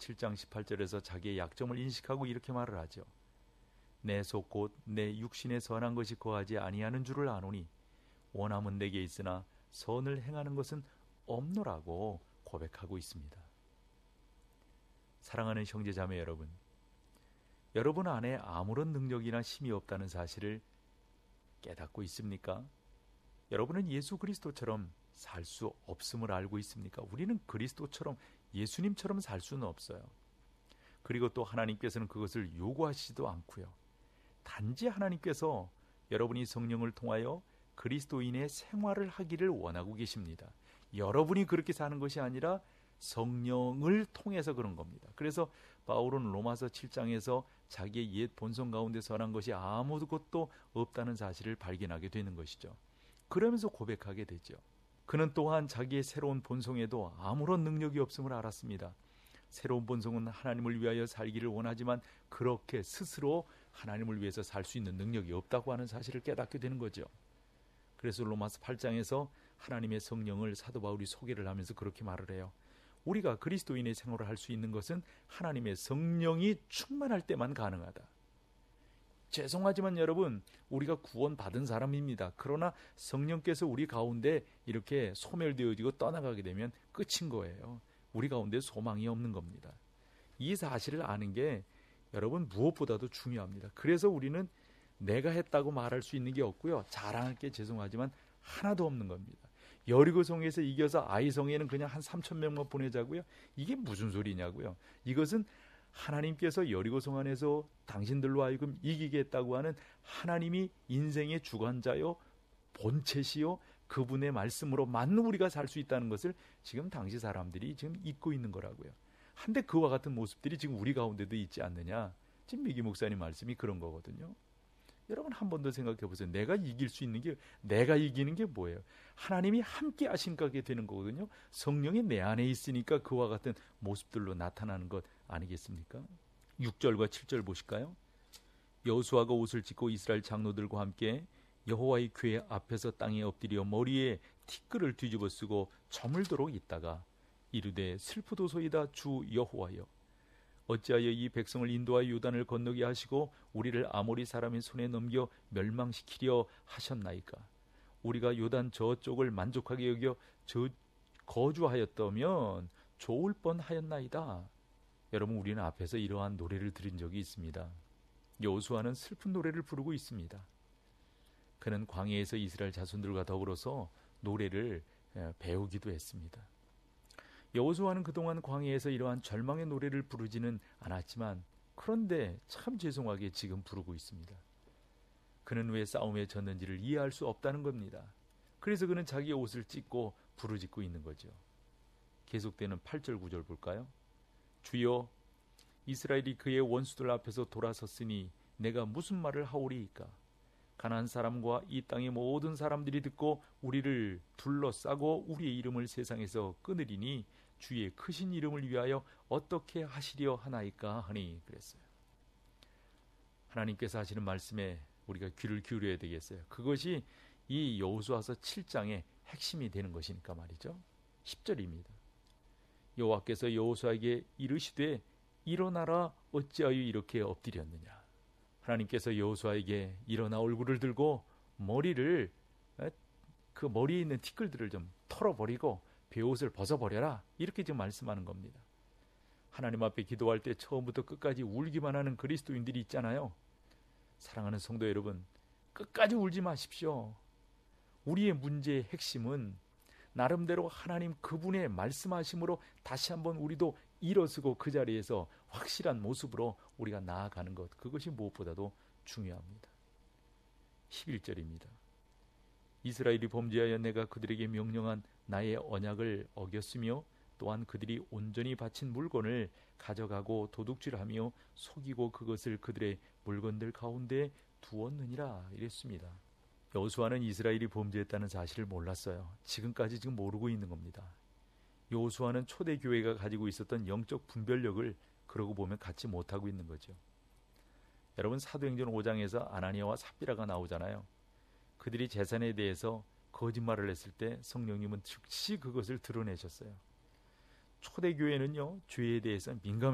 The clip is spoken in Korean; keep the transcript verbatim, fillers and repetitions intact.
칠 장 십팔 절에서 자기의 약점을 인식하고 이렇게 말을 하죠. 내 속 곧 내 육신에 선한 것이 거하지 아니하는 줄을 아노니 원함은 내게 있으나 선을 행하는 것은 없노라고 고백하고 있습니다. 사랑하는 형제자매 여러분, 여러분 안에 아무런 능력이나 힘이 없다는 사실을 깨닫고 있습니까? 여러분은 예수 그리스도처럼 살 수 없음을 알고 있습니까? 우리는 그리스도처럼 예수님처럼 살 수는 없어요. 그리고 또 하나님께서는 그것을 요구하시지도 않고요. 단지 하나님께서 여러분이 성령을 통하여 그리스도인의 생활을 하기를 원하고 계십니다. 여러분이 그렇게 사는 것이 아니라 성령을 통해서 그런 겁니다. 그래서 바울은 로마서 칠 장에서 자기의 옛 본성 가운데 선한 것이 아무것도 없다는 사실을 발견하게 되는 것이죠. 그러면서 고백하게 되죠. 그는 또한 자기의 새로운 본성에도 아무런 능력이 없음을 알았습니다. 새로운 본성은 하나님을 위하여 살기를 원하지만 그렇게 스스로 하나님을 위해서 살 수 있는 능력이 없다고 하는 사실을 깨닫게 되는 거죠. 그래서 로마서 팔 장에서 하나님의 성령을 사도 바울이 소개를 하면서 그렇게 말을 해요. 우리가 그리스도인의 생활을 할 수 있는 것은 하나님의 성령이 충만할 때만 가능하다. 죄송하지만 여러분, 우리가 구원받은 사람입니다. 그러나 성령께서 우리 가운데 이렇게 소멸되어지고 떠나가게 되면 끝인 거예요. 우리 가운데 소망이 없는 겁니다. 이 사실을 아는 게 여러분 무엇보다도 중요합니다. 그래서 우리는 내가 했다고 말할 수 있는 게 없고요. 자랑할 게 죄송하지만 하나도 없는 겁니다. 여리고성에서 이겨서 아이성에는 그냥 한 삼천 명만 보내자고요. 이게 무슨 소리냐고요. 이것은 하나님께서 여리고성 안에서 당신들로 하여금 이기게 했다고 하는 하나님이 인생의 주관자요 본체시요 그분의 말씀으로만 우리가 살 수 있다는 것을 지금 당시 사람들이 지금 잊고 있는 거라고요. 한데 그와 같은 모습들이 지금 우리 가운데도 있지 않느냐. 지금 미기 목사님 말씀이 그런 거거든요. 여러분 한 번 더 생각해 보세요. 내가 이길 수 있는 게, 내가 이기는 게 뭐예요? 하나님이 함께 하신가게 되는 거거든요. 성령이 내 안에 있으니까 그와 같은 모습들로 나타나는 것 아니겠습니까? 육 절과 칠 절 보실까요? 여호수아가 옷을 찢고 이스라엘 장로들과 함께 여호와의 궤 앞에서 땅에 엎드려 머리에 티끌을 뒤집어 쓰고 저물도록 있다가 이르되 슬프도소이다 주 여호와여, 어찌하여 이 백성을 인도하여 요단을 건너게 하시고 우리를 아모리 사람의 손에 넘겨 멸망시키려 하셨나이까? 우리가 요단 저쪽을 만족하게 여겨 저 거주하였다면 좋을 뻔하였나이다. 여러분, 우리는 앞에서 이러한 노래를 들은 적이 있습니다. 여호수아는 슬픈 노래를 부르고 있습니다. 그는 광야에서 이스라엘 자손들과 더불어서 노래를 배우기도 했습니다. 여호수아는 그동안 광야에서 이러한 절망의 노래를 부르지는 않았지만 그런데 참 죄송하게 지금 부르고 있습니다. 그는 왜 싸움에 졌는지를 이해할 수 없다는 겁니다. 그래서 그는 자기의 옷을 찢고 부르짖고 있는 거죠. 계속되는 팔 절 구 절 볼까요? 주여, 이스라엘이 그의 원수들 앞에서 돌아섰으니 내가 무슨 말을 하오리이까? 가나안 사람과 이 땅의 모든 사람들이 듣고 우리를 둘러싸고 우리의 이름을 세상에서 끊으리니 주의 크신 이름을 위하여 어떻게 하시려 하나이까 하니 그랬어요. 하나님께서 하시는 말씀에 우리가 귀를 기울여야 되겠어요. 그것이 이 여호수아서 칠 장의 핵심이 되는 것이니까 말이죠. 십 절입니다. 여호와께서 여호수아에게 이르시되 일어나라, 어찌하여 이렇게 엎드렸느냐. 하나님께서 여호수아에게 일어나 얼굴을 들고 머리를, 그 머리에 있는 티끌들을 좀 털어버리고 베옷을 벗어버려라, 이렇게 지금 말씀하는 겁니다. 하나님 앞에 기도할 때 처음부터 끝까지 울기만 하는 그리스도인들이 있잖아요. 사랑하는 성도 여러분, 끝까지 울지 마십시오. 우리의 문제의 핵심은 나름대로 하나님 그분의 말씀하심으로 다시 한번 우리도 일어서고 그 자리에서 확실한 모습으로 우리가 나아가는 것, 그것이 무엇보다도 중요합니다. 십일 절입니다. 이스라엘이 범죄하여 내가 그들에게 명령한 나의 언약을 어겼으며 또한 그들이 온전히 바친 물건을 가져가고 도둑질하며 속이고 그것을 그들의 물건들 가운데 두었느니라 이랬습니다. 여호수아는 이스라엘이 범죄했다는 사실을 몰랐어요. 지금까지 지금 모르고 있는 겁니다. 여호수아는 초대교회가 가지고 있었던 영적 분별력을 그러고 보면 갖지 못하고 있는 거죠. 여러분, 사도행전 오 장에서 아나니아와 삽비라가 나오잖아요. 그들이 재산에 대해서 거짓말을 했을 때 성령님은 즉시 그것을 드러내셨어요. 초대교회는요, 죄에 대해서 민감해